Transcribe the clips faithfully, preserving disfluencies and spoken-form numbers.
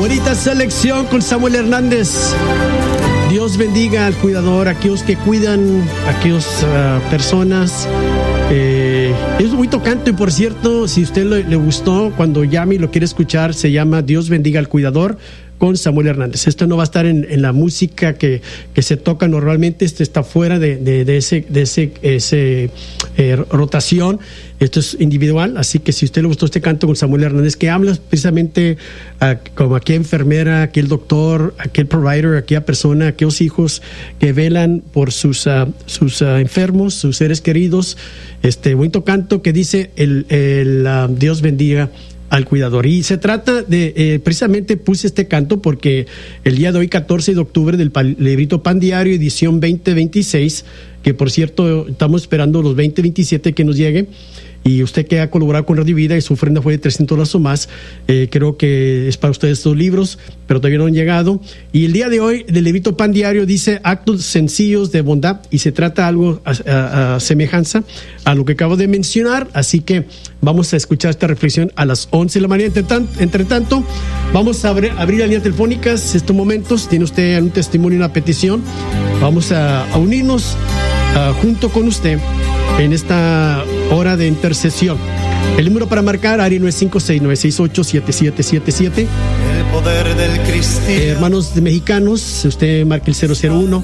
Bonita selección con Samuel Hernández. Dios bendiga al cuidador, aquellos que cuidan, aquellas uh, personas. Eh, es muy tocante, y por cierto, si a usted le, le gustó, cuando llame y lo quiere escuchar, se llama Dios bendiga al cuidador con Samuel Hernández. Esto no va a estar en, en la música que, que se toca normalmente. Este está fuera de, de, de ese, de ese, ese eh, rotación. Esto es individual, así que si a usted le gustó este canto con Samuel Hernández, que habla precisamente uh, como aquella enfermera, aquel doctor, aquel provider, aquella persona, aquellos hijos que velan por sus, uh, sus uh, enfermos, sus seres queridos. Este bonito canto que dice el, el uh, Dios bendiga al cuidador. Y se trata de, eh, precisamente puse este canto porque el día de hoy, catorce de octubre, del pa- librito Pan Diario, edición veinte veintiséis, que por cierto estamos esperando los veinte veintisiete que nos llegue. Y usted que ha colaborado con Radio Vida y su ofrenda fue de trescientos dólares o más, eh, creo que es para ustedes estos libros, pero todavía no han llegado. Y el día de hoy, del librito Pan Diario, dice actos sencillos de bondad, y se trata algo a, a, a semejanza a lo que acabo de mencionar. Así que vamos a escuchar esta reflexión a las once de la mañana. Entre tanto, entre tanto vamos a abrir, abrir las líneas telefónicas. Estos momentos, tiene usted un testimonio, una petición, vamos a, a unirnos uh, junto con usted en esta hora de intercesión. El número para marcar, área nueve cinco seis, nueve seis ocho, siete siete siete siete. El poder del cristiano. Eh, hermanos de mexicanos, usted marque el cero cero uno,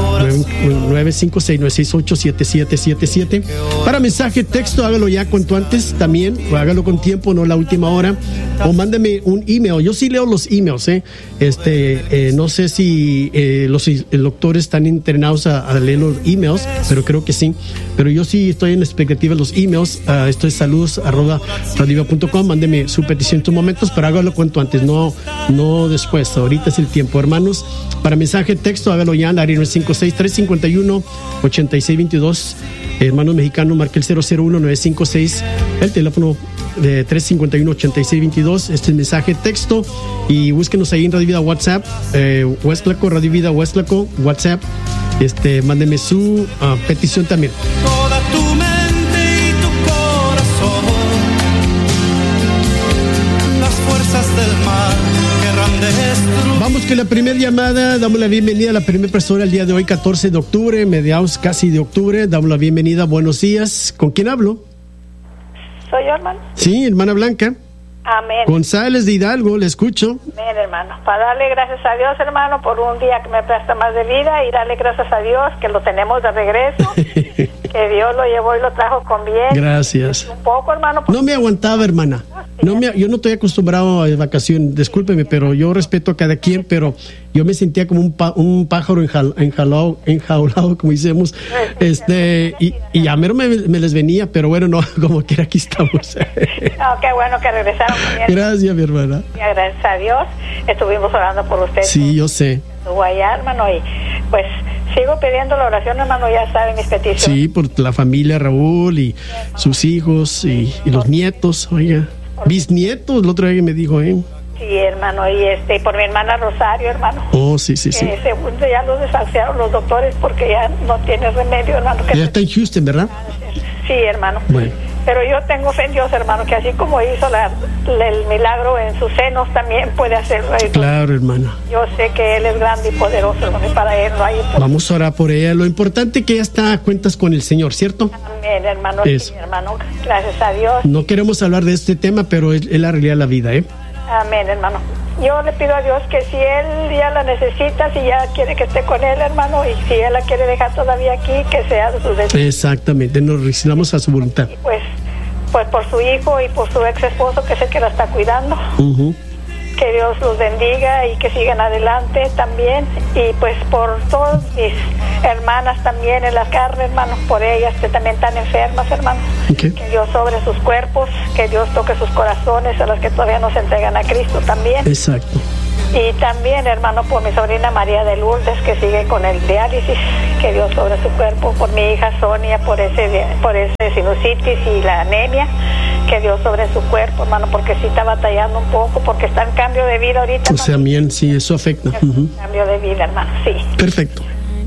nueve cinco seis, nueve seis ocho, siete siete siete siete. Para mensaje, texto, hágalo ya cuanto antes también, o hágalo con tiempo, no la última hora, o mándeme un email. Yo sí leo los emails, ¿eh? Este, eh, no sé si eh, los doctores están entrenados a, a leer los emails, pero creo que sí. Pero yo sí estoy en expectativa de los emails. Uh, esto es saludos arroba radio punto com. Mándeme su petición en estos momentos, pero hágalo cuanto antes, no, no después. Ahorita es el tiempo, hermanos. Para mensaje, texto, hágalo ya al área nueve cinco seis, tres cinco uno, ocho seis dos dos. Hermanos mexicanos, marque el cero cero uno, nueve cinco seis, el teléfono de tres cinco uno, ocho seis dos dos. Este es el mensaje, texto, y búsquenos ahí en Radio Vida WhatsApp, eh, Westlaco, Radio Vida Westlaco, WhatsApp. Este, mándeme su uh, petición también. Toda tu mente y tu corazón, las fuerzas del mal querrán destruir. Vamos con la primera llamada. Damos la bienvenida a la primera persona el día de hoy, catorce de octubre, mediados casi de octubre. Damos la bienvenida. Buenos días. ¿Con quién hablo? ¿Soy yo, hermano? Sí, hermana Blanca. Amén. González de Hidalgo, le escucho. Amén, hermano. Para darle gracias a Dios, hermano, por un día que me presta más de vida, y darle gracias a Dios que lo tenemos de regreso, que Dios lo llevó y lo trajo con bien. Gracias. Un poco, hermano. No me aguantaba, hermana. No me, yo no estoy acostumbrado a vacaciones, discúlpeme, pero yo respeto a cada quien, pero yo me sentía como un, pa, un pájaro enjal, enjalado, enjaulado, como decimos, este, y, y a mí me, me les venía, pero bueno, no, como quiera, aquí estamos. No, qué bueno que regresaron bien. Gracias, mi hermana. Gracias a Dios, estuvimos orando por usted. Sí, yo sé. Estuvo allá, hermano, y pues sigo pidiendo la oración, hermano, ya saben mis peticiones. Sí, por la familia Raúl y sus hijos y, y los nietos, oiga, bisnietos, el otro día que me dijo, ¿eh? Sí, hermano, y este, por mi hermana Rosario, hermano. Oh, sí, sí, sí. Eh, segundo, ya los desahuciaron los doctores porque ya no tiene remedio, hermano. Que Ella está en Houston, ¿verdad? Sí, hermano. Bueno. Pero yo tengo fe en Dios, hermano, que así como hizo la, la, el milagro en sus senos, también puede hacerlo. Claro, hermana. Yo sé que Él es grande y poderoso, hermano, y para Él no hay... Vamos a orar por ella. Lo importante es que ella está a cuentas con el Señor, ¿cierto? Amén, hermano. Eso. Sí, hermano. Gracias a Dios. No queremos hablar de este tema, pero es, es la realidad de la vida, ¿eh? Amén, hermano. Yo le pido a Dios que si Él ya la necesita, si ya quiere que esté con Él, hermano, y si Él la quiere dejar todavía aquí, que sea de su deseo. Exactamente, nos resignamos a su voluntad. Y pues, pues por su hijo y por su ex esposo, que es el que la está cuidando. Uh-huh. Que Dios los bendiga y que sigan adelante también. Y pues por todas mis hermanas también en la carne, hermanos, por ellas que también están enfermas, hermanos. Okay. Que Dios sobre sus cuerpos, que Dios toque sus corazones, a las que todavía no se entregan a Cristo también. Exacto. Y también, hermano, por mi sobrina María de Lourdes, que sigue con el diálisis, que Dios sobre su cuerpo, por mi hija Sonia, por ese por ese sinusitis y la anemia, que Dios sobre su cuerpo, hermano, porque sí está batallando un poco, porque está en cambio de vida ahorita. O sea, bien, sí, eso afecta. Uh-huh. Cambio de vida, hermano, sí. Perfecto.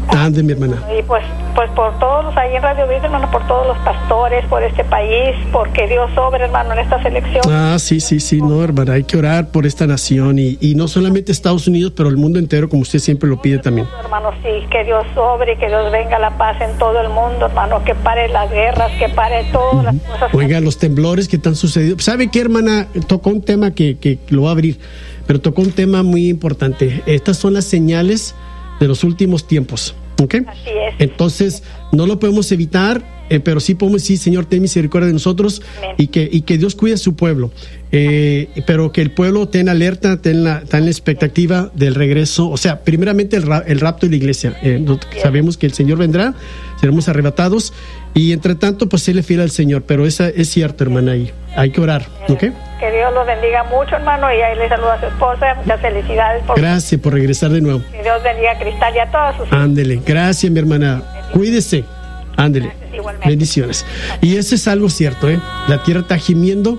Ande, mi hermana. Y pues, pues por todos los ahí en Radio Vida, hermano, por todos los pastores, por este país, porque Dios obra, hermano, en esta selección. Ah, sí, sí, sí, no, hermana, hay que orar por esta nación y, y no solamente Estados Unidos, pero el mundo entero, como usted siempre lo pide también. Hermano, sí, que Dios obre, que Dios venga la paz en todo el mundo, hermano, que pare las guerras, que pare todas uh-huh. las cosas. Oiga, los temblores que están sucediendo. ¿Sabe qué, hermana? Tocó un tema que, que lo va a abrir, pero tocó un tema muy importante. Estas son las señales de los últimos tiempos. ¿Ok? Así es. Entonces, no lo podemos evitar, eh, pero sí podemos decir, Señor, ten misericordia de nosotros y que, y que Dios cuide a su pueblo. Eh, pero que el pueblo tenga alerta, tenga la, la expectativa del regreso. O sea, primeramente el, ra, el rapto de la iglesia. Eh, sabemos que el Señor vendrá, seremos arrebatados y entre tanto, pues Él es fiel al Señor. Pero esa es cierto, hermana, y hay que orar. ¿Ok? Que Dios los bendiga mucho, hermano, y ahí le saluda a su esposa. Muchas felicidades. Por... Gracias por regresar de nuevo. Que Dios bendiga a Cristal y a todos sus... Ándele. Gracias, mi hermana. Cuídese. Ándele. Bendiciones. Y eso es algo cierto, ¿eh? La tierra está gimiendo.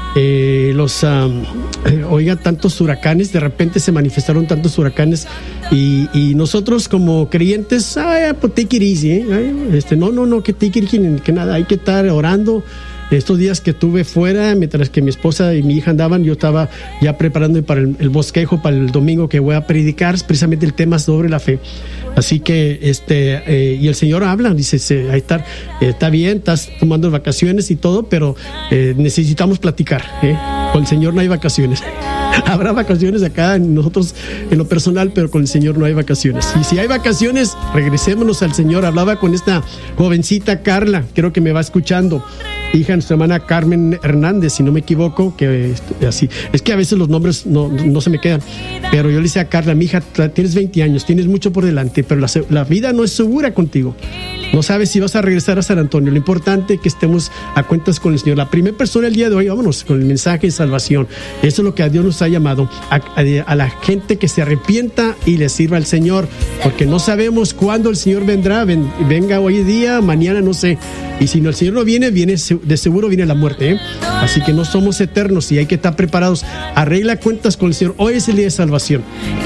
Eh, los um, eh, oiga, tantos huracanes, de repente se manifestaron tantos huracanes y, y nosotros como creyentes, ay, pues take it easy, ¿eh? Ay, este, no, no, no, que take it easy, que nada, hay que estar orando. Estos días que estuve fuera, mientras que mi esposa y mi hija andaban, yo estaba ya preparando para el, el bosquejo, para el domingo que voy a predicar, precisamente el tema sobre la fe. Así que, este, eh, y el Señor habla, dice, se, ahí está, eh, está bien, estás tomando vacaciones y todo, pero eh, necesitamos platicar, ¿eh? Con el Señor no hay vacaciones. Habrá vacaciones acá, nosotros en lo personal, pero con el Señor no hay vacaciones. Y si hay vacaciones, regresémonos al Señor. Hablaba con esta jovencita Carla, creo que me va escuchando, hija de nuestra hermana Carmen Hernández, si no me equivoco, que así, es que a veces los nombres no, no se me quedan, pero yo le decía a Carla, mi hija, tienes veinte años, tienes mucho por delante, pero la, la vida no es segura contigo. No sabes si vas a regresar a San Antonio. Lo importante es que estemos a cuentas con el Señor. La primera persona el día de hoy, vámonos con el mensaje de salvación. Eso es lo que a Dios nos ha llamado, a, a, a la gente que se arrepienta y le sirva al Señor, porque no sabemos cuándo el Señor vendrá. Ven, venga hoy día, mañana, no sé. Y si no, el Señor no viene, viene de seguro viene la muerte, ¿eh? Así que no somos eternos y hay que estar preparados. Arregla cuentas con el Señor. Hoy es el día de salvación.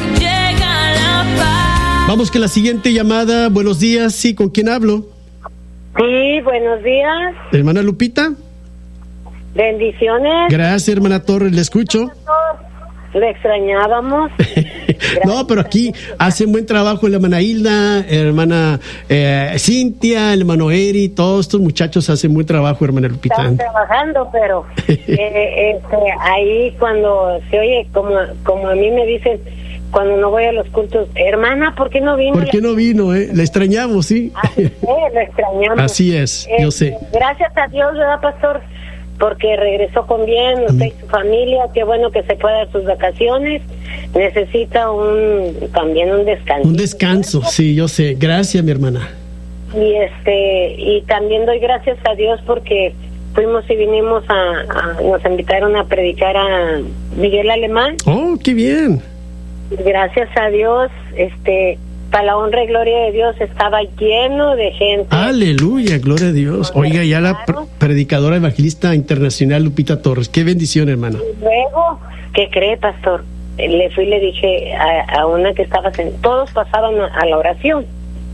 Vamos con la siguiente llamada. Buenos días, sí, ¿con quién hablo? Sí, buenos días. Hermana Lupita. Bendiciones. Gracias, hermana Torres, le escucho. Le extrañábamos. No, pero aquí hacen buen trabajo la hermana Hilda, hermana eh, Cintia, el hermano Eri, todos estos muchachos hacen buen trabajo, hermana Lupita. Están trabajando, pero eh, este, ahí cuando se oye, como, como a mí me dicen, cuando no voy a los cultos, hermana, ¿por qué no vino? ¿Por qué no vino? Eh? La extrañamos, sí. Así es, la extrañamos. Así es, eh, yo sé. Gracias a Dios, ¿verdad, pastor? Porque regresó con bien, usted y su familia, qué bueno que se pueda dar sus vacaciones. Necesita un también un descanso. Un descanso, sí, yo sé. Gracias, mi hermana. Y este y también doy gracias a Dios porque fuimos y vinimos a, a nos invitaron a predicar a Miguel Alemán. Oh, qué bien. Gracias a Dios, este, para la honra y gloria de Dios estaba lleno de gente. Aleluya, gloria a Dios. Oiga, ya la pr- predicadora evangelista internacional Lupita Torres. Qué bendición, hermano. Y luego, ¿qué cree, pastor? Le fui y le dije a, a una que estaba sentada, todos pasaban a, a la oración,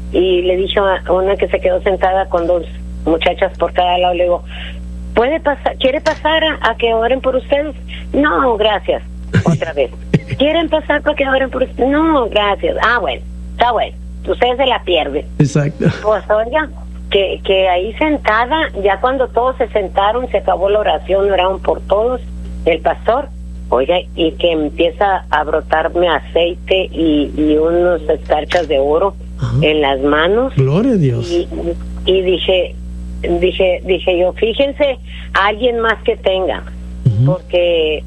y le dije a una que se quedó sentada con dos muchachas por cada lado, le digo, ¿puede pasar, quiere pasar a, a que oren por ustedes? No, gracias. Otra vez. ¿Quieren pasar para que oren por ustedes? No, gracias. Ah, bueno, está bueno. Ustedes se la pierden. Exacto. Pues oiga, que, que ahí sentada, ya cuando todos se sentaron, se acabó la oración, oraron por todos, el pastor, oiga, y que empieza a brotarme aceite y, y unos escarchas de oro. Ajá. En las manos. Gloria a Dios. Y, y dije, dije, dije yo, fíjense, alguien más que tenga, uh-huh. porque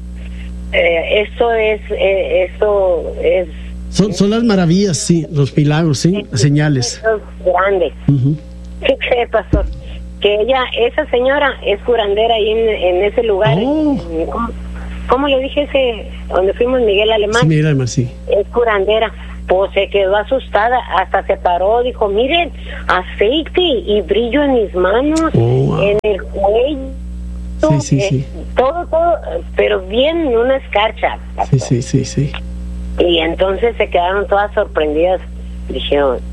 eh, eso es, eh, eso es. Son, son las maravillas, sí, los milagros, sí, es, señales. Grandes. Uh-huh. ¿Qué cree, pastor? Que ella, esa señora es curandera ahí en, en ese lugar. Oh. ¿Cómo, ¿Cómo le dije ese? Donde fuimos, Miguel Alemán. Sí, Miguel Alemán, sí. Es curandera. Pues se quedó asustada, hasta se paró, dijo, miren, aceite y brillo en mis manos, oh, wow. En el cuello. Sí, sí, eh, sí. Todo, todo, pero bien una escarcha. Sí, sí, sí, sí. Y entonces se quedaron todas sorprendidas. Dijeron,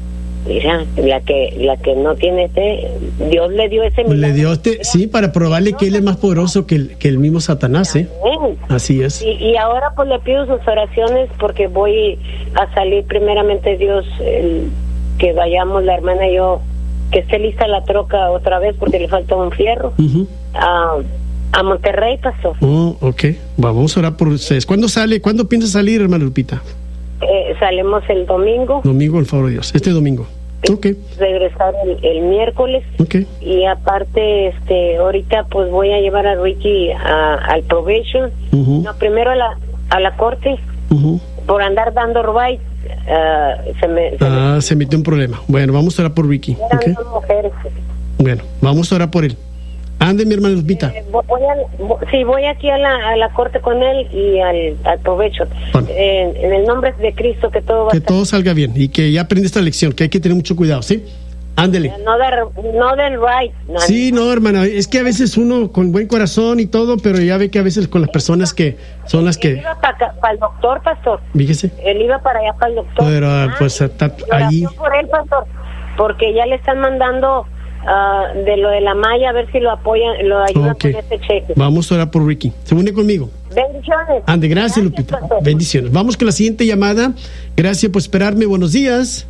mira, la que la que no tiene este, Dios le dio ese milagro. Le dio este, sí, para probarle que él es más poderoso que el, que el mismo Satanás, ¿eh? Así es. Y, y ahora pues le pido sus oraciones porque voy a salir primeramente Dios, el, que vayamos la hermana y yo, que esté lista la troca otra vez porque le falta un fierro. Uh-huh. a, a Monterrey, pastor. Oh, ok. Vamos a orar por ustedes. ¿Cuándo sale? ¿Cuándo piensa salir, hermana Lupita? Eh, salimos el domingo. Domingo, el favor de Dios. Este domingo. Ok. Regresar el, el miércoles. Ok. Y aparte, este, ahorita pues voy a llevar a Ricky a, al probation. Uh-huh. No, primero a la, a la corte. Uh-huh. Por andar dando right. Uh, se me, se ah, me... se metió un problema. Bueno, vamos a orar por Ricky. Okay. Mujeres. Bueno, vamos a orar por él. Ande, mi hermana Lupita. Eh, voy a, voy, sí, voy aquí a la, a la corte con él y al, al provecho. Bueno. Eh, en el nombre de Cristo, que todo va que a estar... todo salga bien y que ya aprende esta lección, que hay que tener mucho cuidado, ¿sí? Ándele. Eh, no, dar, no del right. No, sí, no, hermana, es que a veces uno con buen corazón y todo, pero ya ve que a veces con las personas que son las que... Él iba para pa el doctor, pastor. Fíjese. Él iba para allá, para el doctor. Pero ah, pues está allí... por él, pastor, porque ya le están mandando... Uh, de lo de la malla, a ver si lo apoyan, lo ayudan okay. con este cheque. Vamos a orar por Ricky. ¿Se une conmigo? Bendiciones. Ande, gracias, gracias Lupita. Pastor. Bendiciones. Vamos con la siguiente llamada. Gracias por esperarme. Buenos días.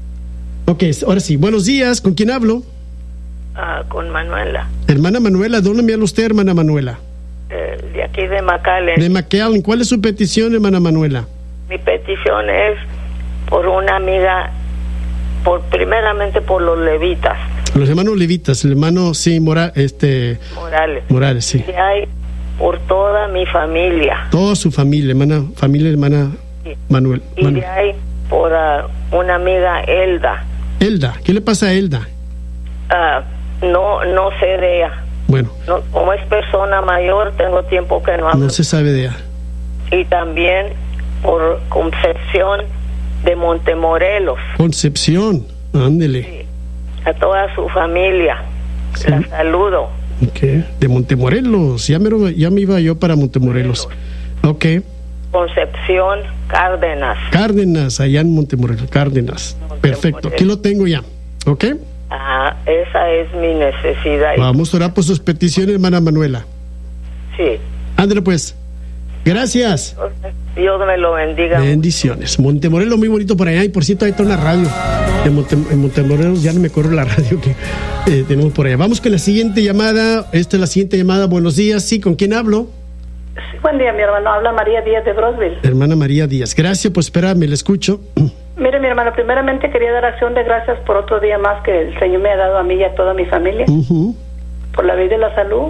Ok, ahora sí. Buenos días. ¿Con quién hablo? Ah, con Manuela. Hermana Manuela, ¿dónde me habla usted, hermana Manuela? Eh, de aquí de McAllen. De McAllen. ¿Cuál es su petición, hermana Manuela? Mi petición es por una amiga, por primeramente por los levitas. Los hermanos levitas, el hermano, sí, Mora, este, Morales. Morales, sí. Y hay por toda mi familia. Toda su familia, hermana, familia, hermana sí. Manuel. Y Manuel. de ahí por uh, una amiga, Elda. Elda, ¿qué le pasa a Elda? Uh, no, no sé de ella. Bueno. No, como es persona mayor, tengo tiempo que no hablo. No se sabe de ella. Y también por Concepción de Montemorelos. Concepción, ándele. Sí. A toda su familia. Sí. La saludo. Ok, de Montemorelos. Ya me, ya me iba yo para Montemorelos. Ok. Concepción Cárdenas. Cárdenas, allá en Montemorelos. Cárdenas. Montemorelos. Perfecto, aquí lo tengo ya. Ok. Ah, esa es mi necesidad. Vamos a orar por sus peticiones, hermana Manuela. Sí. Ándale pues. Gracias. Dios me lo bendiga. Bendiciones. Montemorelos, muy bonito por allá. Y por cierto, ahí está una radio. De Monte, en Montemorelos, ya no me acuerdo la radio que eh, tenemos por allá. Vamos con la siguiente llamada. Esta es la siguiente llamada. Buenos días. Sí, ¿con quién hablo? Sí, buen día, mi hermano. Habla María Díaz de Brosville. Hermana María Díaz. Gracias por esperarme. Le escucho. Mire, mi hermano, primeramente quería dar acción de gracias por otro día más que el Señor me ha dado a mí y a toda mi familia. Uh-huh. Por la vida y la salud.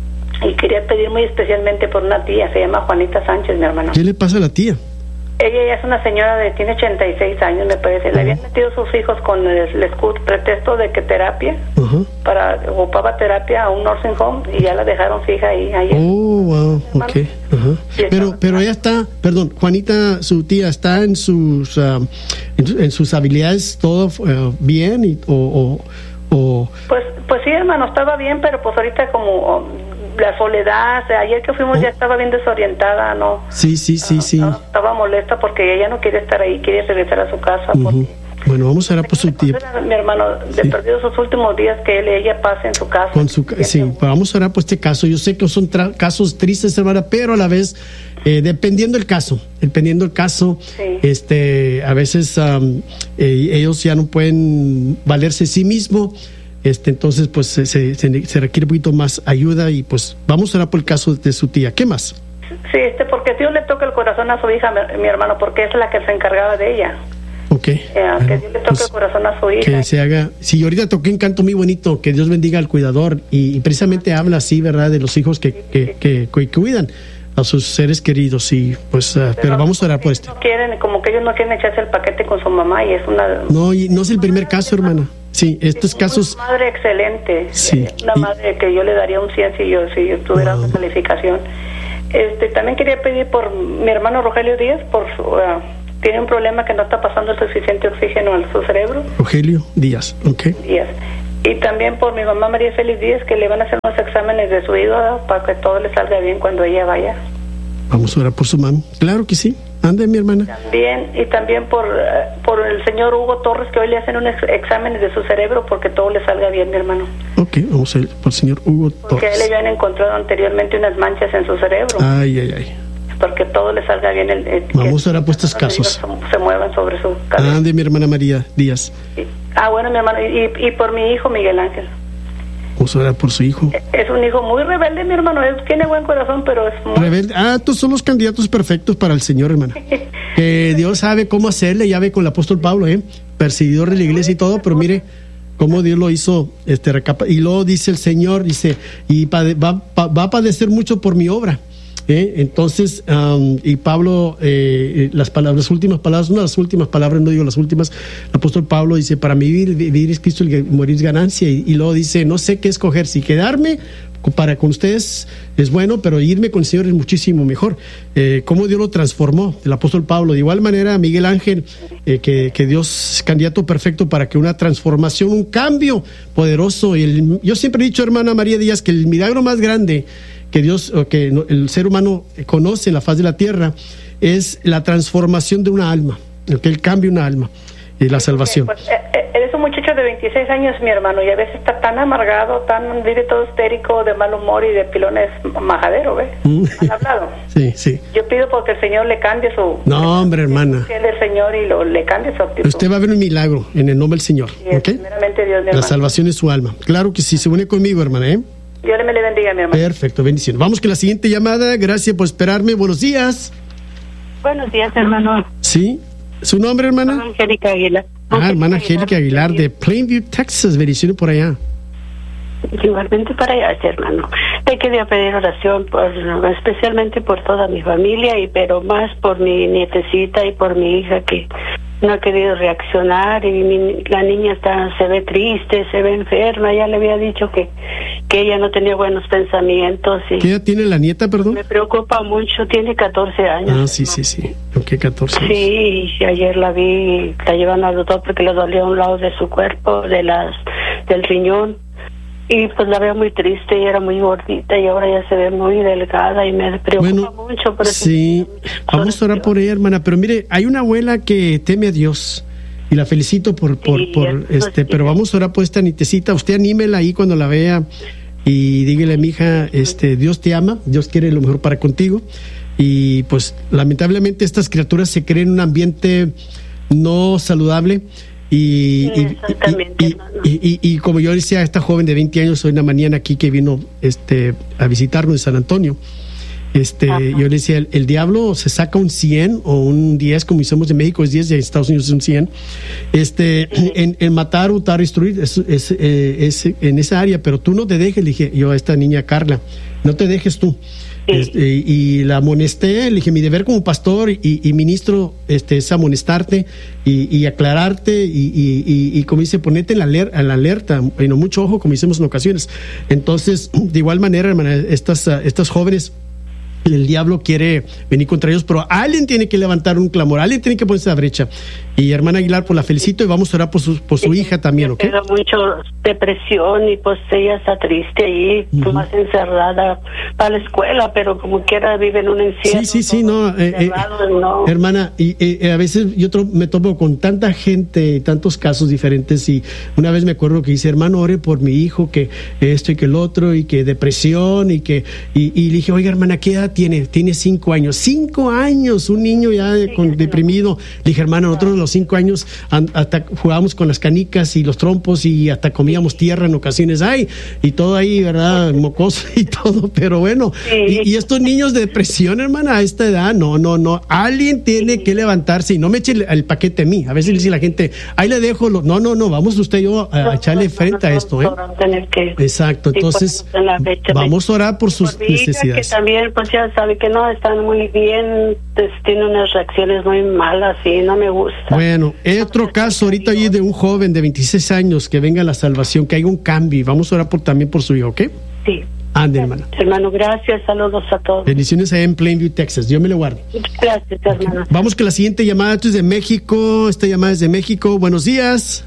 Y quería pedir muy especialmente por una tía, se llama Juanita Sánchez, mi hermano. ¿Qué le pasa a la tía? Ella ya es una señora de, tiene ochenta y seis años, me parece. Uh-huh. Le habían metido sus hijos con el, el pretexto de que terapia, uh-huh. para, ocupaba terapia a un nursing home y ya la dejaron fija ahí. Ayer. Oh, wow, ok. Uh-huh. Pero, pero ella está, perdón, Juanita, su tía, ¿está en sus, uh, en, en sus habilidades todo uh, bien? Y, o, o, o... Pues, pues sí, hermano, estaba bien, pero pues ahorita como... Um, la soledad, o sea, ayer que fuimos oh. ya estaba bien desorientada, ¿no? Sí, sí, sí, uh, sí. Estaba, estaba molesta porque ella no quiere estar ahí, quiere regresar a su casa. Uh-huh. Porque... Bueno, vamos a ver por su tiempo. Mi hermano, de sí. perdido sus últimos días que él ella pase en su casa. Con su, sí, vamos a orar por este caso. Yo sé que son tra- casos tristes, hermana, pero a la vez, eh, dependiendo del caso, dependiendo del caso, sí. este, a veces um, eh, ellos ya no pueden valerse sí mismos. Este, entonces, pues se, se, se requiere un poquito más ayuda y pues vamos a hablar por el caso de su tía. ¿Qué más? Sí, este, porque Dios le toca el corazón a su hija, mi, mi hermano, porque es la que se encargaba de ella. Ok. Eh, bueno, que Dios le toque pues, el corazón a su hija. Que se haga. Sí, ahorita toqué un canto muy bonito, que Dios bendiga al cuidador y, y precisamente habla así, ¿verdad? De los hijos que, que, que, que, que cuidan a sus seres queridos y pues, uh, pero, pero vamos a orar por esto. No quieren, como que ellos no quieren echarse el paquete con su mamá y es una. No, y no es el primer caso, hermana. Sí, estos sí, casos... Una madre excelente, sí, una y... madre que yo le daría un cien si yo, si yo tuviera wow. una calificación. Este, también quería pedir por mi hermano Rogelio Díaz, por su, uh, tiene un problema que no está pasando el suficiente oxígeno a su cerebro. Rogelio Díaz, ok. Díaz. Y también por mi mamá María Félix Díaz, que le van a hacer unos exámenes de su hígado para que todo le salga bien cuando ella vaya. Vamos a orar por su mamá, claro que sí. Ande, mi hermana. También, y también por, uh, por el señor Hugo Torres, que hoy le hacen unos exámenes de su cerebro porque todo le salga bien, mi hermano. Ok, vamos a ir por el señor Hugo Torres. Porque a él le habían encontrado anteriormente unas manchas en su cerebro. Ay, ay, ay. Porque todo le salga bien. El, el vamos a orar por estos casos. Se, se muevan sobre su cabeza. Ande, mi hermana María Díaz. Y, ah, bueno, mi hermano, y, y por mi hijo Miguel Ángel. Vamos a orar por su hijo. Es un hijo muy rebelde, mi hermano. Él tiene buen corazón, pero es muy... Rebelde. Ah, estos son los candidatos perfectos para el Señor, hermana. Que Dios sabe cómo hacerle, ya ve con el apóstol Pablo, ¿eh? Perseguidor de la iglesia y todo, pero mire cómo Dios lo hizo, este, recapa- y luego dice el Señor, dice, y pade- va, pa- va a padecer mucho por mi obra. ¿Eh? Entonces, um, y Pablo, eh, las palabras, las últimas palabras, no las últimas palabras, no digo las últimas, el apóstol Pablo dice, para mí vivir, vivir es Cristo y morir es ganancia, y, y luego dice, no sé qué escoger, si quedarme para con ustedes es bueno, pero irme con el Señor es muchísimo mejor. Eh, cómo Dios lo transformó, el apóstol Pablo. De igual manera, Miguel Ángel, eh, que, que Dios es candidato perfecto para que una transformación, un cambio poderoso. Y el, yo siempre he dicho, hermana María Díaz, que el milagro más grande que Dios, o que el ser humano conoce en la faz de la tierra, es la transformación de una alma, que Él cambie una alma, y la salvación. Pues, eh, eres un muchacho de veintiséis años, mi hermano, y a veces está tan amargado, tan vive todo histérico, de mal humor y de pilones majadero, ¿ves? Mm. ¿Han hablado? Sí, sí. Yo pido porque el Señor le cambie su... No, hombre, hermana. Que el Señor y lo, le cambie su actitud. Usted va a ver un milagro en el nombre del Señor, sí, ¿ok? Primeramente Dios, mi la hermano. salvación es su alma. Claro que sí, se une conmigo, hermana, ¿eh? Dios me le bendiga, mi hermano. Perfecto, bendición. Vamos con la siguiente llamada. Gracias por esperarme. Buenos días. Buenos días, hermano. Sí. ¿Su nombre, hermana? Angélica Aguilar. Ah, hermana Angélica Aguilar de Plainview, Texas. Bendiciones por allá. Igualmente para allá, hermano. Te quería pedir oración, por, especialmente por toda mi familia, y pero más por mi nietecita y por mi hija que no ha querido reaccionar, y mi, la niña está se ve triste, se ve enferma. Ya le había dicho que, que ella no tenía buenos pensamientos. Y ¿qué edad tiene la nieta, perdón? Me preocupa mucho, tiene catorce años. Ah, sí, sí, sí. ¿Qué catorce años? Sí, y ayer la vi, la llevan al doctor porque le dolía un lado de su cuerpo, de las del riñón. Y pues la veo muy triste, y era muy gordita, y ahora ya se ve muy delgada, y me preocupa bueno, mucho. Por eso sí, vamos a orar por ella, hermana. Pero mire, hay una abuela que teme a Dios, y la felicito por, por, sí, por este, sí. Pero vamos a orar por esta nietecita. Usted anímela ahí cuando la vea, y dígale a mi hija, este, Dios te ama, Dios quiere lo mejor para contigo. Y pues lamentablemente estas criaturas se creen en un ambiente no saludable. Y, sí, y, y, y, y, y como yo decía a esta joven de veinte años hoy en la mañana aquí que vino este a visitarnos en San Antonio, este Ajá. yo le decía, el, el diablo se saca un cien o un diez, como hicimos en México es diez, y en Estados Unidos es un cien, este, sí. en, en matar, hurtar, destruir, es, es, eh, es en esa área, pero tú no te dejes, le dije yo a esta niña Carla, no te dejes tú. Sí. Este, y la amonesté, le dije, mi deber como pastor y, y ministro este, es amonestarte y, y aclararte y, y, y, y como dice, ponerte en la, aler, en la alerta, y no mucho ojo, como hicimos en ocasiones. Entonces, de igual manera, hermana, estas, estas jóvenes, el diablo quiere venir contra ellos, pero alguien tiene que levantar un clamor, alguien tiene que ponerse a la brecha. Y hermana Aguilar, pues la felicito y vamos a orar por su, por su sí, hija también, ¿ok? Tengo mucho depresión, y pues ella está triste ahí, uh-huh. más encerrada para la escuela, pero como quiera vive en un encierro. Sí, sí, sí, no, eh, eh, no. Hermana, y eh, a veces yo tro- me topo con tanta gente, tantos casos diferentes, y una vez me acuerdo que dice, hermano, ore por mi hijo, que esto y que el otro, y que depresión, y que, y, y le dije, oiga, hermana, ¿qué edad tiene? Tiene cinco años. Cinco años, un niño ya sí, con, deprimido. Le dije, hermano, nosotros a los cinco años hasta jugábamos con las canicas y los trompos y hasta comíamos tierra en ocasiones. Ay, y todo ahí, ¿verdad? Mocoso y todo, pero bueno. Sí. Y, y estos niños de depresión, hermana, a esta edad, no, no, no. Alguien tiene sí. que levantarse y no me eche el, el paquete a mí. A veces dice la gente, ahí le dejo. Lo... No, no, no, vamos usted y yo a, a echarle no, frente no, no, a esto, ¿eh? Que, Exacto, entonces fecha, vamos a orar por sus por necesidades. Que también, pues ya sabe que no están muy bien, pues, tiene unas reacciones muy malas y no me gusta. Bueno, otro caso ahorita allí de un joven de veintiséis años que venga a la salvación, que haya un cambio, y vamos a orar por, también por su hijo, ¿ok? Sí. Ande, hermano. Hermano, gracias, saludos a todos. Bendiciones allá en Plainview, Texas. Dios me lo guarde. Gracias, hermano. Okay. Vamos con la siguiente llamada. Esto es de México. Esta llamada es de México. Buenos días.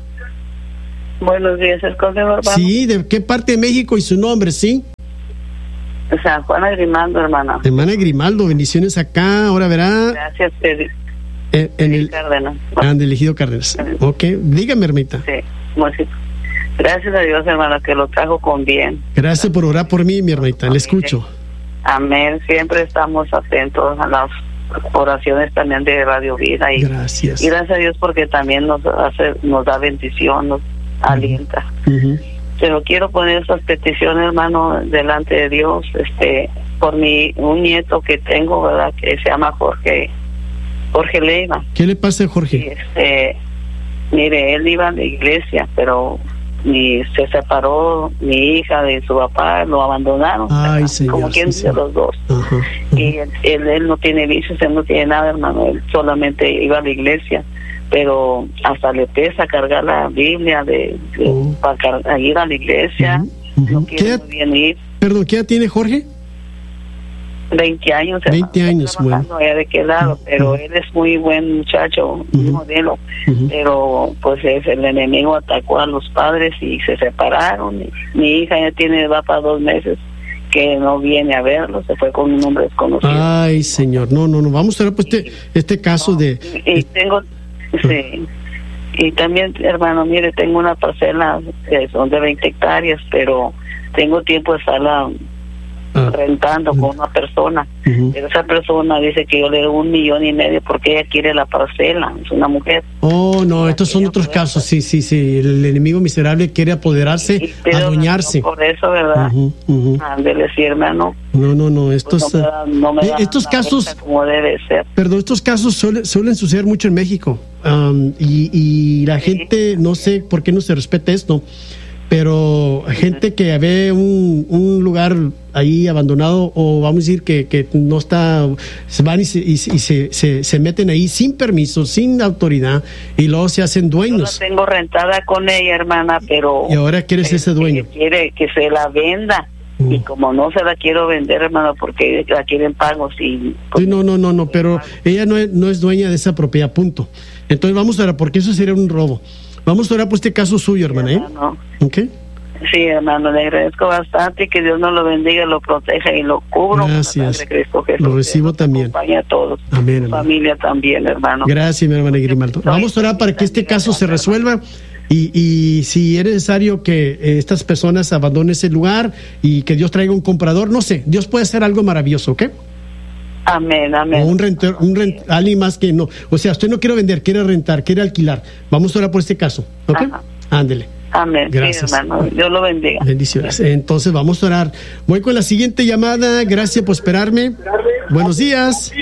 Buenos días, el consejo. Sí, ¿de qué parte de México y su nombre, sí? San Juana Grimaldo, hermana. Hermana Grimaldo, bendiciones acá, ahora verá. Gracias, Ed- En, en el Cárdenas. ah, de Elegido Cárdenas. Ok, dígame, hermanita. Sí, músico. Gracias a Dios, hermana, que lo trajo con bien. Gracias por orar por mí, mi hermanita, le escucho. Amén. Siempre estamos atentos a las oraciones también de Radio Vida. Y, Gracias. y gracias a Dios porque también nos hace, nos da bendición, nos alienta. Ujú. Pero quiero poner esas peticiones, hermano, delante de Dios, este, por mi un nieto que tengo, ¿verdad? Que se llama Jorge, Jorge Leiva. ¿Qué le pasa a Y Jorge? este, mire, él iba a la iglesia, pero ni se separó mi hija de su papá, lo abandonaron. Ay, ¿verdad? señor, Como quien sí, dice sí. los dos. Ajá, ajá. Y él, él, él no tiene vicios, él no tiene nada, hermano, él solamente iba a la iglesia, pero hasta le pesa cargar la Biblia de, de- Oh. para car- ir a la iglesia, Ujú, ujú. no ¿Qué quiere edad- muy bien ir. Perdón, ¿qué edad tiene Jorge? veinte años, veinte hermano, años, está trabajando allá de qué lado, Ujú. pero él es muy buen muchacho, muy Ujú. modelo, Ujú. pero pues es, el enemigo atacó a los padres y se separaron. Y mi hija ya tiene, va para dos meses que no viene a verlo, se fue con un hombre desconocido. Ay, señor, no, no, no, vamos a ver pues este, este caso de... Y tengo, sí, y también, hermano, mire, tengo una parcela que son de veinte hectáreas, pero tengo tiempo de estarla ah, rentando con una persona. ujú. Pero esa persona dice que yo le doy un millón y medio porque ella quiere la parcela, es una mujer. Oh, no, estos son otros casos, sí, sí, sí, el enemigo miserable quiere apoderarse, Y pido adueñarse. oración por eso, ¿verdad? Ujú, ujú. Ándele, sí, hermano. No, no, no, Pues estos... no me da- no me eh, da estos la casos... vuelta como debe ser. Perdón, estos casos suele- suelen suceder mucho en México. Am, y, y la Sí. gente, no sé por qué no se respeta esto, pero gente que ve un, un lugar ahí abandonado, o vamos a decir que, que no está, se van y, se, y, se, y se, se- se meten ahí sin permiso, sin autoridad, y luego se hacen Yo la dueños. tengo rentada con ella, hermana, pero... Y ahora quieres ese dueño. que quiere que se la venda. Mm. Y como no se la quiero vender, hermano, porque la quieren pagos y... Sí, no, no, no, no, pero ella no es, no es dueña de esa propiedad, punto. Entonces vamos a orar, porque eso sería un robo. Vamos a orar por este caso suyo, hermana, ¿eh? hermano. ¿Ok? Sí, hermano, le agradezco bastante y que Dios nos lo bendiga, lo proteja y lo cubra. Gracias. De Cristo Jesús. Lo recibo Nos también. acompañe a todos. Amén, Su hermano. familia también, hermano. Gracias, mi hermana Grimaldo. Vamos a orar para que este caso se resuelva y, y si es necesario que eh, estas personas abandonen ese lugar y que Dios traiga un comprador, no sé, Dios puede hacer algo maravilloso, ¿ok? Amén, amén. O un rentor, un rent, alguien más que no. O sea, usted no quiere vender, quiere rentar, quiere alquilar. Vamos a orar por este caso, ¿ok? Ajá. Ándele. Amén. Gracias. Sí, hermano. Dios lo bendiga. Bendiciones. Entonces vamos a orar. Voy con la siguiente llamada. Gracias por esperarme. Buenos días.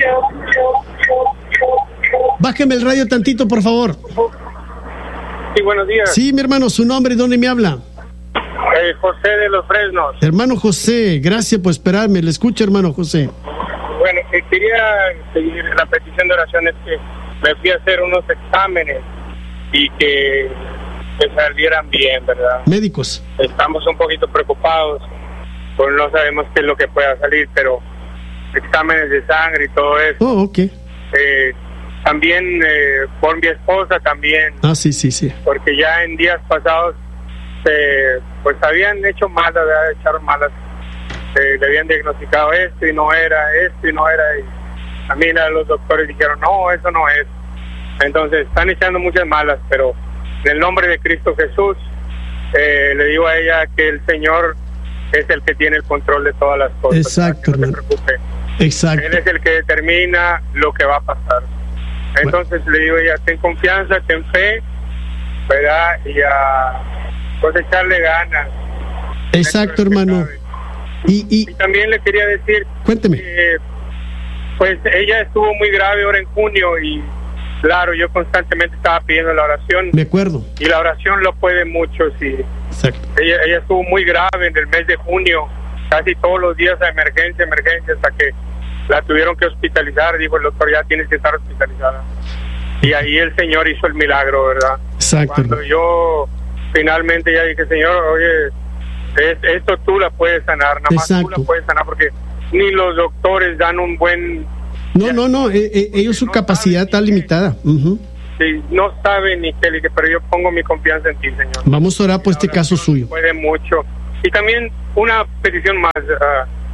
Bájeme el radio tantito, por favor. Sí, buenos días. Sí, mi hermano, su nombre, ¿dónde me habla? Eh, José de los Fresnos. Hermano José, gracias por esperarme. Le escucho, hermano José. Bueno, eh, quería seguir la petición de oración, es que me fui a hacer unos exámenes y que, que salieran bien, ¿verdad? Médicos. Estamos un poquito preocupados, pues no sabemos qué es lo que pueda salir, pero exámenes de sangre y todo eso. Oh, ok. Eh, también eh, por mi esposa también, Ah, sí, sí, sí. porque ya en días pasados eh, pues habían hecho malas, ¿verdad? Echaron malas, eh, le habían diagnosticado esto y no era, esto y no era, y a mí la- los doctores dijeron, no, eso no es. Entonces están echando muchas malas, pero en el nombre de Cristo Jesús eh, le digo a ella que el Señor es el que tiene el control de todas las cosas. Exacto, que no se hermano. preocupe. Exacto. Él es el que determina lo que va a pasar. Entonces le digo a ella, ten confianza, ten fe, ¿verdad? Y a pues echarle ganas. Exacto, hermano. Y, y Y también le quería decir cuénteme. que pues ella estuvo muy grave ahora en junio y claro, yo constantemente estaba pidiendo la oración Me acuerdo. y la oración lo puede mucho. Sí. Exacto. Ella, ella estuvo muy grave en el mes de junio, casi todos los días a emergencia, emergencia, hasta que la tuvieron que hospitalizar. Dijo el doctor, ya tienes que estar hospitalizada. Y ahí el Señor hizo el milagro, ¿verdad? Exacto. Cuando hermano. yo finalmente ya dije, Señor, oye, es- esto tú la puedes sanar, nada más tú Exacto. la puedes sanar, porque ni los doctores dan un buen... No, no, no. eh, eh, ellos su No capacidad saben está ni qué. limitada. Ujú. Sí, no saben ni qué, le dije, pero yo pongo mi confianza en ti, Señor. Vamos a orar por este La caso oración suyo. puede mucho. Y también una petición más. ah,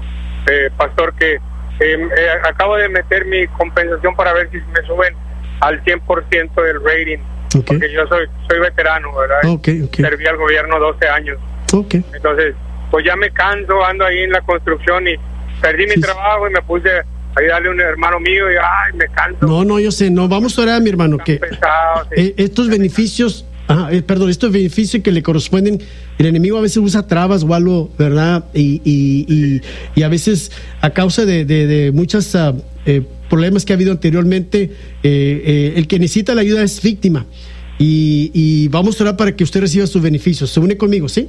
eh, pastor, que eh, eh, acabo de meter mi compensación para ver si me suben al cien por ciento del rating, okay. Porque yo soy soy veterano, ¿verdad? Okay, okay. Serví al gobierno doce años. Okay. Entonces, pues ya me canso, ando ahí en la construcción y perdí mi sí, trabajo y me puse a ayudarle a un hermano mío y ay, me canso. No, no, yo sé, no, vamos a orar, mi hermano, que pesado, sí. eh, estos beneficios, ah, eh, perdón, estos beneficios que le corresponden, el enemigo a veces usa trabas o algo, ¿verdad? Y, y, y, y a veces a causa de, de, de muchos uh, eh, problemas que ha habido anteriormente, eh, eh, el que necesita la ayuda es víctima. Y, y vamos a orar para que usted reciba sus beneficios. ¿Se une conmigo, sí?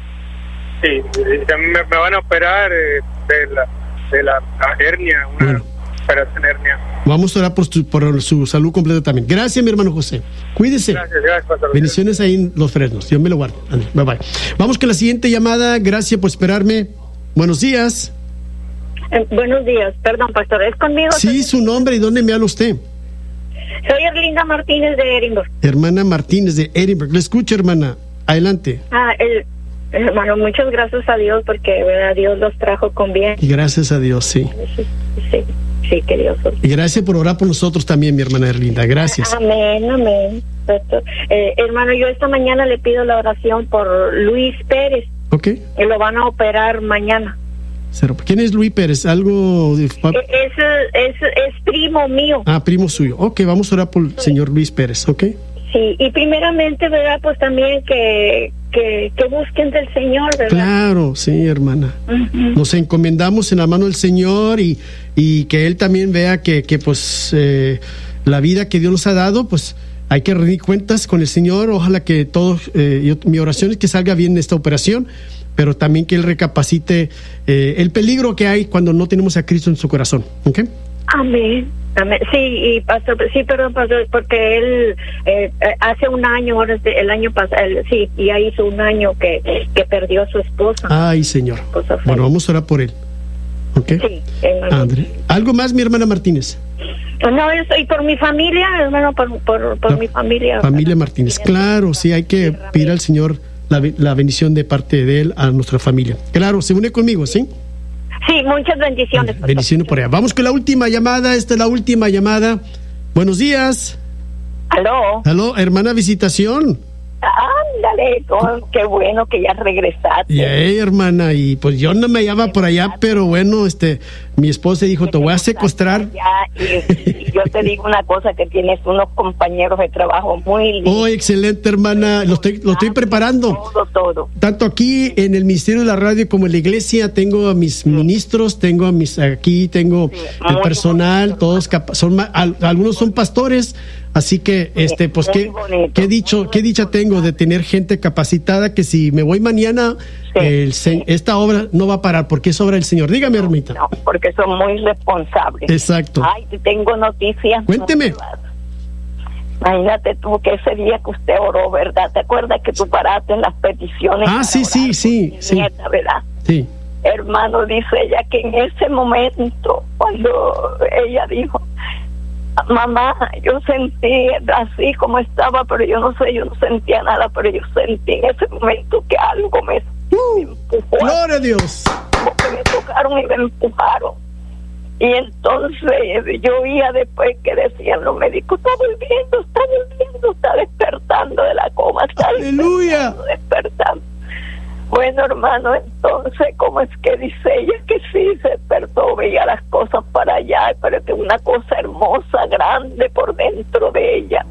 Sí, me, me van a operar eh, de, la, de la, la hernia, una bueno. operación hernia. Vamos a orar por su, por su salud completa también. Gracias, mi hermano José. Cuídese. Gracias, gracias, pastor. Bendiciones ahí en Los Fresnos. Dios me lo guarde. Bye, bye. Vamos con la siguiente llamada. Gracias por esperarme. Buenos días. Eh, buenos días. Perdón, pastor. ¿Es conmigo? Sí, su nombre y dónde me habla usted. Soy Erlinda Martínez de Edinburgh. Hermana Martínez de Edinburgh. Le escucho, hermana. Adelante. Ah, el, hermano, muchas gracias a Dios porque, ¿verdad? Dios los trajo con bien. Gracias a Dios, sí. Sí, sí, sí, que Dios. Y gracias por orar por nosotros también, mi hermana Erlinda. Gracias. Amén, amén. Eh, hermano, yo esta mañana le pido la oración por Luis Pérez. Ok. Que lo van a operar mañana. ¿Quién es Luis Pérez? ¿Algo de... es, es, es primo mío. Ah, primo suyo. Ok, vamos a orar por el señor Luis Pérez, ok. Sí, y primeramente, ¿verdad? Pues también que, que, que busquen del Señor, ¿verdad? Claro, sí, hermana. Uh-huh. Nos encomendamos en la mano del Señor y, y que Él también vea que, que pues, eh, la vida que Dios nos ha dado, pues, hay que rendir cuentas con el Señor. Ojalá que todos, eh, yo, mi oración es que salga bien esta operación, pero también que Él recapacite eh, el peligro que hay cuando no tenemos a Cristo en su corazón, ¿ok? Amén. Amén. Sí, y pastor, sí, perdón, pastor, porque él eh, hace un año, ahora el año pasado, sí, ya hizo un año que, que perdió a su esposa. Ay, Señor. Bueno, vamos a orar por él, ¿ok? Sí, André. ¿Algo más, mi hermana Martínez? No, yo soy por mi familia, hermano, por, por, por no, mi familia. Familia Martínez, claro, sí, hay que pedir al Señor la, la bendición de parte de Él a nuestra familia. Claro, se une conmigo, ¿sí? Sí, muchas bendiciones. Bendiciones por allá. Vamos con la última llamada, esta es la última llamada. Buenos días. Aló. Aló, hermana Visitación. Ándale, oh, qué bueno que ya regresaste. Y hey, hermana, y pues yo no me hallaba por allá, pero bueno, este, mi esposa dijo, te voy a secuestrar. Y, y yo te digo una cosa, que tienes unos compañeros de trabajo muy lindos. Oh, excelente, hermana, lo estoy, lo estoy preparando. Todo, todo. Tanto aquí en el Ministerio de la Radio como en la iglesia, tengo a mis sí. ministros, tengo a mis, aquí tengo sí, el personal, bonito. Todos capa- son, al, algunos son pastores. Así que, este, pues, ¿qué, qué dicho, qué dicha tengo de tener gente capacitada que si me voy mañana, sí, el, sí. esta obra no va a parar porque es obra del Señor. Dígame, no, ermita. No, porque son muy responsables. Exacto. Ay, tengo noticias. Cuénteme. Imagínate tú que ese día que usted oró, ¿verdad? ¿Te acuerdas que tú paraste en las peticiones? Ah, sí, sí, sí, sí. Nieta, ¿verdad? Sí. Hermano, dice ella que en ese momento, cuando ella dijo, mamá, yo sentí así como estaba, pero yo no sé, yo no sentía nada, pero yo sentí en ese momento que algo me, uh, me empujó. ¡Gloria a Dios! Como que me tocaron y me empujaron. Y entonces yo oía después que decían los médicos, está volviendo, está volviendo, está despertando de la coma, está ¡aleluya! Despertando, despertando. Bueno, hermano, entonces, ¿cómo es que dice ella que sí se despertó, veía las cosas para allá, pero que una cosa hermosa, grande por dentro de ella?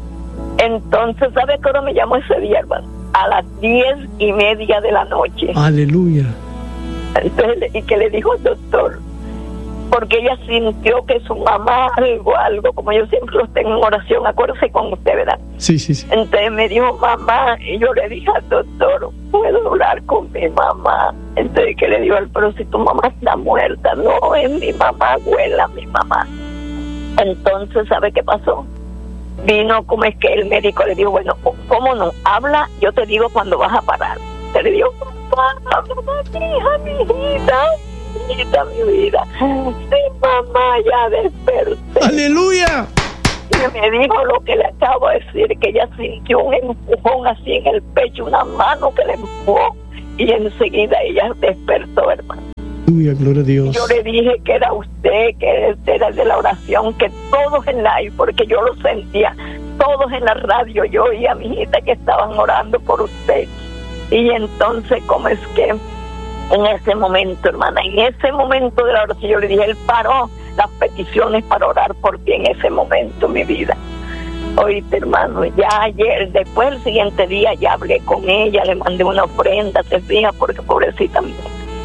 Entonces, ¿sabe qué hora me llamó ese día, hermano? A las diez y media de la noche. Aleluya. Entonces, y que le dijo al doctor, porque ella sintió que su mamá, algo, algo, como yo siempre los tengo en oración, acuérdese con usted, ¿verdad? Sí, sí, sí. Entonces me dijo mamá, y yo le dije al doctor, ¿puedo hablar con mi mamá? Entonces que le dijo, pero si tu mamá está muerta, no, es mi mamá, abuela, mi mamá. Entonces, ¿sabe qué pasó? Vino, como es que el médico le dijo, bueno, ¿cómo no? Habla, yo te digo cuando vas a parar. Se le dijo, papá, mamá, mi hija, mi hijita, mi hijita, mi vida. Sí, mamá, ya desperté. ¡Aleluya! Y me dijo lo que le acabo de decir, que ella sintió un empujón así en el pecho, una mano que le empujó, y enseguida ella despertó, hermano. Aleluya, gloria a Dios. Yo le dije que era usted, que era de la oración, que todos en live, porque yo lo sentía, todos en la radio, yo oía a mi hijita que estaban orando por usted. Y entonces, ¿cómo es que en ese momento, hermana, en ese momento de la oración, yo le dije, él paró las peticiones para orar por ti en ese momento, mi vida. Oíste, hermano, ya ayer, después el siguiente día, ya hablé con ella, le mandé una ofrenda, te fijas, porque pobrecita mía.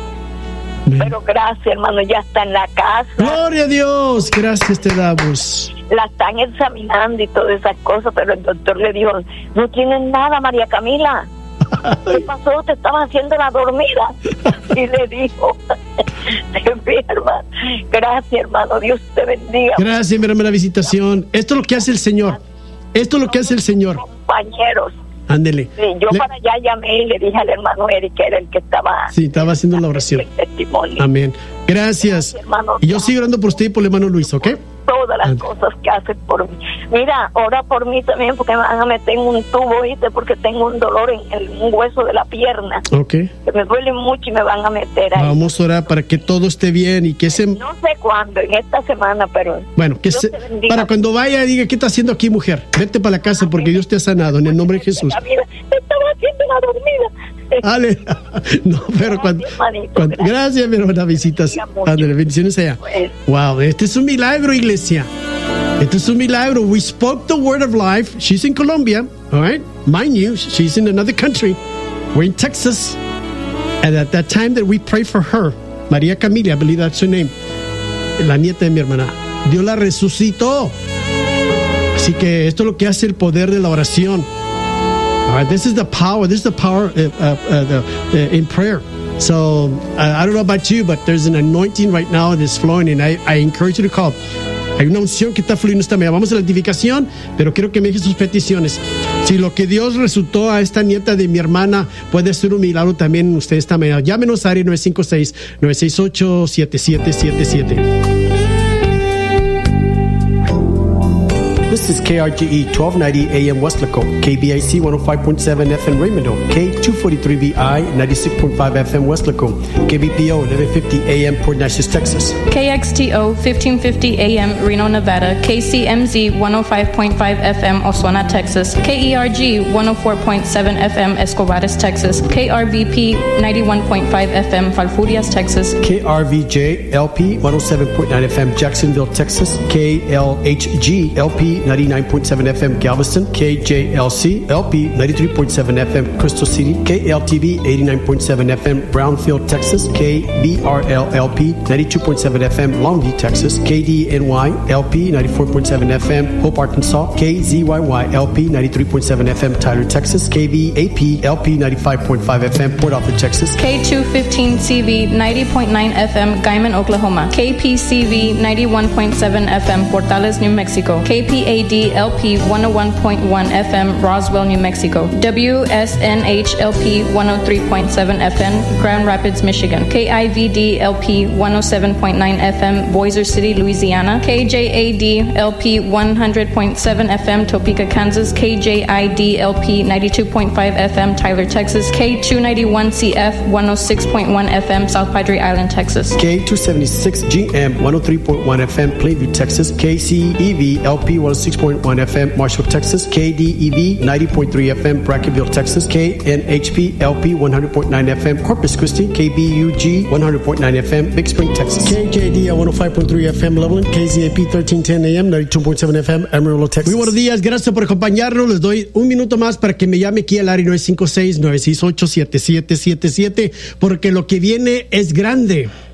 Pero gracias, hermano, ya está en la casa. Gloria a Dios, gracias te damos. La están examinando y todas esas cosas, pero el doctor le dijo, no tienen nada, María Camila. ¿Qué pasó? Te estaban haciendo la dormida. Y le dijo, hermano, gracias, hermano, Dios te bendiga. Gracias, mi hermana, la visitación. Esto es lo que hace el Señor. Esto es lo que hace el Señor. Compañeros. Ándele. Sí, yo le... para allá llamé y le dije al hermano Eric, que era el que estaba... Sí, estaba haciendo la oración. El testimonio. Amén. Gracias. Gracias, hermano. Y yo sigo orando por usted y por el hermano Luis, ¿ok? Todas las Andale. Cosas que hace por mí. Mira, ora por mí también, porque me van a meter en un tubo, ¿viste? Porque tengo un dolor en el, un hueso de la pierna. Ok. Que me duele mucho y me van a meter ahí. Vamos a orar para que todo esté bien y que se... No sé cuándo, en esta semana, pero... Bueno, que se... para cuando vaya diga, ¿qué está haciendo aquí, mujer? Vete para la casa porque Dios te ha sanado, en el nombre de Jesús. Mira, estaba haciendo una dormida. Ale. No, pero cuando, cuando gracias, gracias, mi hermana, visitas. Ándale, bendiciones allá. Wow, este es un milagro, iglesia. Este es un milagro. We spoke the word of life. She's in Colombia, all right? Mind you, she's in another country. We're in Texas. And at that time that we prayed for her, María Camila, I believe that's her name, la nieta de mi hermana, Dios la resucitó. Así que esto es lo que hace el poder de la oración. All right, this is the power. This is the power uh, uh, uh, the, uh, in prayer. So uh, I don't know about you, but there's an anointing right now that's flowing, and I, I encourage you to call. Hay una unción que está fluyendo esta mañana. Vamos a la edificación, pero quiero que me dejen sus peticiones. Si lo que Dios resultó a esta nieta de mi hermana puede ser un milagro también en usted esta mañana, llámenos a área nueve cinco seis, nueve seis ocho, siete siete siete siete. This is K R G E twelve ninety A M Westlaco, K B I C one oh five point seven F M Raymond, K two forty-three V I ninety-six point five F M Westlaco, K B P O eleven fifty A M Port Neches, Texas, K X T O fifteen fifty A M Reno, Nevada, K C M Z one oh five point five F M Oswego, Texas, K E R G one oh four point seven F M Escobares, Texas, K R V P ninety-one point five F M Falfurrias, Texas, K R V J L P one oh seven point nine F M Jacksonville, Texas, K L H G L P ninety-nine point seven F M Galveston, K J L C L P ninety-three point seven F M Crystal City, K L T V eighty-nine point seven F M Brownfield, Texas, K B R L L P ninety-two point seven F M Longview, Texas, K D N Y L P ninety-four point seven F M Hope, Arkansas, K Z Y Y L P ninety-three point seven F M Tyler, Texas, K V A P L P ninety-five point five F M Port Arthur, Texas, K two fifteen C V ninety point nine F M Guyman, Oklahoma, K P C V ninety-one point seven F M Portales, New Mexico, K P A D L P one oh one point one F M Roswell, New Mexico, W S N H L P one oh three point seven F M Grand Rapids, Michigan, K I V D L P one oh seven point nine F M Boiser City, Louisiana, K J A D L P one hundred point seven F M Topeka, Kansas, K J I D L P ninety-two point five F M Tyler, Texas, K two ninety-one C F one oh six point one F M South Padre Island, Texas, K two seventy-six G M one oh three point one F M Plainview, Texas, K C E V L P one oh six point one F M Marshall, Texas, K D E V ninety point three F M Brackenville, Texas, K N H P L P one hundred point nine F M Corpus Christi, K B U G one hundred point nine F M Big Spring, Texas, K J D one oh five point three F M Loveland, K Z A P thirteen ten A M ninety-two point seven F M Amarillo, Texas. Muy buenos días, gracias por acompañarnos. Les doy un minuto más para que me llame aquí al área nueve cinco seis, nueve seis ocho, siete siete siete siete, porque lo que viene es grande.